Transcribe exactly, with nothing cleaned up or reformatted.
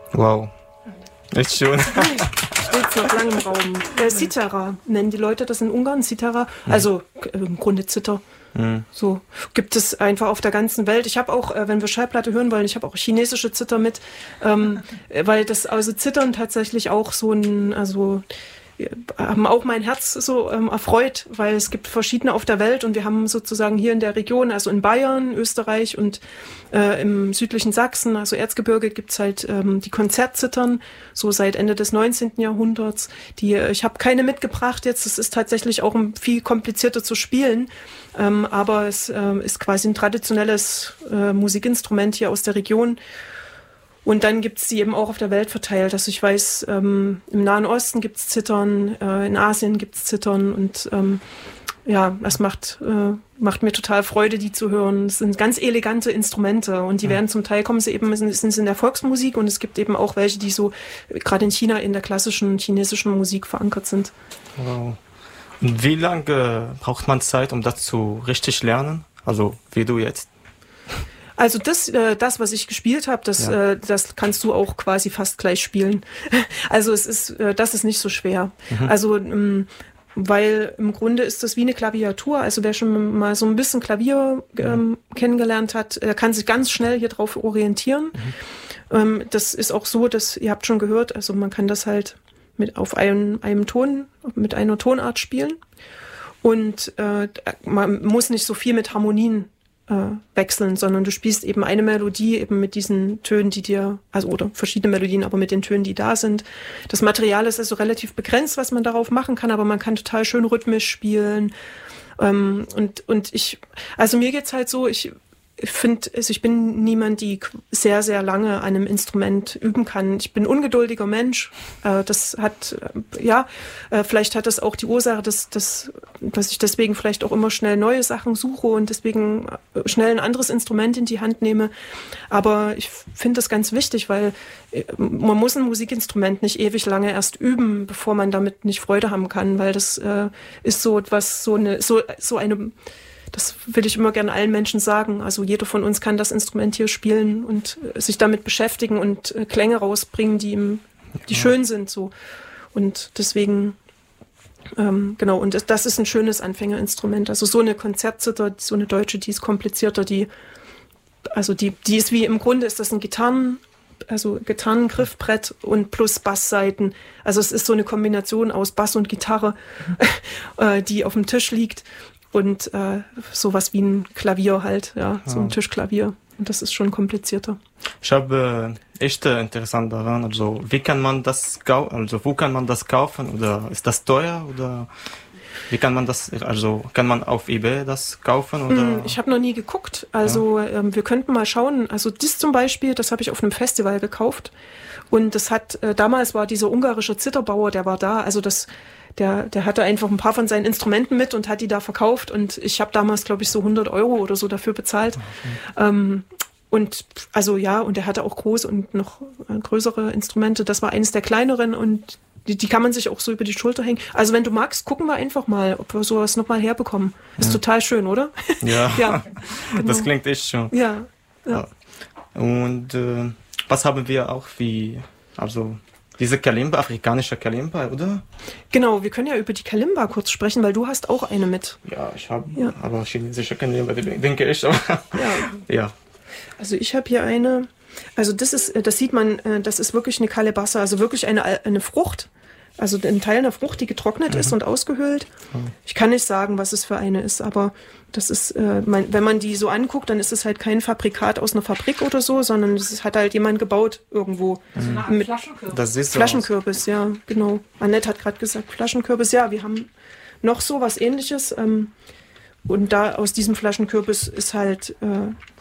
Wow, echt schön. Steht noch lange im Raum. Äh, Cithara nennen die Leute das in Ungarn, Cithara, mhm. also äh, im Grunde Zither. Mhm. So gibt es einfach auf der ganzen Welt. Ich habe auch, äh, wenn wir Schallplatte hören wollen, ich habe auch chinesische Zither mit, ähm, weil das also Zittern tatsächlich auch so ein, also haben auch mein Herz so ähm, erfreut, weil es gibt verschiedene auf der Welt und wir haben sozusagen hier in der Region, also in Bayern, Österreich und äh, im südlichen Sachsen, also Erzgebirge, gibt's halt ähm, die Konzertzittern, so seit Ende des neunzehnten Jahrhunderts. Die, ich habe keine mitgebracht jetzt, es ist tatsächlich auch viel komplizierter zu spielen, ähm, aber es äh, ist quasi ein traditionelles äh, Musikinstrument hier aus der Region. Und dann gibt's die eben auch auf der Welt verteilt. Also ich weiß, ähm, im Nahen Osten gibt's Zittern, äh, in Asien gibt's Zittern und ähm, ja, es macht, äh, macht mir total Freude, die zu hören. Es sind ganz elegante Instrumente und die werden zum Teil, kommen sie eben, sind, sind in der Volksmusik und es gibt eben auch welche, die so gerade in China in der klassischen chinesischen Musik verankert sind. Wow. Und wie lange braucht man Zeit, um das zu richtig lernen? Also wie du jetzt? Also das, äh, das, was ich gespielt habe, das, ja. äh, das kannst du auch quasi fast gleich spielen. Also es ist, äh, das ist nicht so schwer. Mhm. Also ähm, weil im Grunde ist das wie eine Klaviatur. Also wer schon mal so ein bisschen Klavier ähm, ja. kennengelernt hat, der kann sich ganz schnell hier drauf orientieren. Mhm. Ähm, das ist auch so, dass ihr habt schon gehört, also man kann das halt mit auf einem, einem Ton, mit einer Tonart spielen und äh, man muss nicht so viel mit Harmonien wechseln, sondern du spielst eben eine Melodie eben mit diesen Tönen, die dir, also oder verschiedene Melodien, aber mit den Tönen, die da sind. Das Material ist also relativ begrenzt, was man darauf machen kann, aber man kann total schön rhythmisch spielen. Ähm, und, und ich, also mir geht's halt so, ich Ich finde, also ich bin niemand, die sehr, sehr lange an einem Instrument üben kann. Ich bin ein ungeduldiger Mensch. Äh, das hat, äh, ja, äh, vielleicht hat das auch die Ursache, dass, dass, dass ich deswegen vielleicht auch immer schnell neue Sachen suche und deswegen schnell ein anderes Instrument in die Hand nehme. Aber ich finde das ganz wichtig, weil äh, man muss ein Musikinstrument nicht ewig lange erst üben, bevor man damit nicht Freude haben kann, weil das äh, ist so etwas, so eine, so, so eine, das will ich immer gerne allen Menschen sagen. Also jeder von uns kann das Instrument hier spielen und äh, sich damit beschäftigen und äh, Klänge rausbringen, die ihm, die ja. schön sind, so. Und deswegen, ähm, genau, und das, das ist ein schönes Anfängerinstrument. Also so eine Konzertzither, so eine deutsche, die ist komplizierter, die, also die, die ist wie, im Grunde ist das ein Gitarren, also Gitarrengriffbrett und plus Basssaiten. Also es ist so eine Kombination aus Bass und Gitarre, äh, die auf dem Tisch liegt. Und äh, sowas wie ein Klavier halt, ja, so ein Tischklavier. Und das ist schon komplizierter. Ich habe äh, echt äh, interessant daran, also wie kann man das kaufen, also wo kann man das kaufen oder ist das teuer oder wie kann man das, also kann man auf eBay das kaufen oder? Ich habe noch nie geguckt, also ja. ähm, wir könnten mal schauen, also das zum Beispiel, das habe ich auf einem Festival gekauft und das hat, äh, damals war dieser ungarische Zitterbauer, der war da, also das Der, der hatte einfach ein paar von seinen Instrumenten mit und hat die da verkauft und ich habe damals, glaube ich, so hundert Euro oder so dafür bezahlt. Okay. Ähm, und also ja, und er hatte auch große und noch äh, größere Instrumente. Das war eines der kleineren und die, die kann man sich auch so über die Schulter hängen. Also wenn du magst, gucken wir einfach mal, ob wir sowas nochmal herbekommen. Ist ja. total schön, oder? Ja, ja genau. Das klingt echt schön. Ja. ja. Und äh, was haben wir auch wie, also diese Kalimba, afrikanische Kalimba, oder? Genau, wir können ja über die Kalimba kurz sprechen, weil du hast auch eine mit. Ja, ich habe ja. aber chinesische Kalimba, denke ich. Aber ja. ja. Also ich habe hier eine, also das ist, das sieht man, das ist wirklich eine Kalebassa, also wirklich eine, eine Frucht, also ein Teil einer Frucht, die getrocknet mhm. ist und ausgehöhlt. Mhm. Ich kann nicht sagen, was es für eine ist, aber das ist, äh, mein, wenn man die so anguckt, dann ist es halt kein Fabrikat aus einer Fabrik oder so, sondern es hat halt jemand gebaut irgendwo. Also eine Art mit Flaschenkürbis. Das ist so Flaschenkürbis, ja, genau. Annette hat gerade gesagt, Flaschenkürbis, ja, wir haben noch so was Ähnliches. Ähm, und da aus diesem Flaschenkürbis ist halt äh,